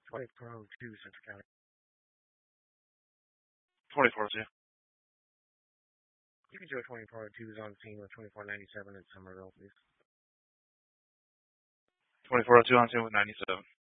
2402 Central County. 2402. You can do a 2402 is on scene with 2497 in Somerville, please. 2402 on scene with 97.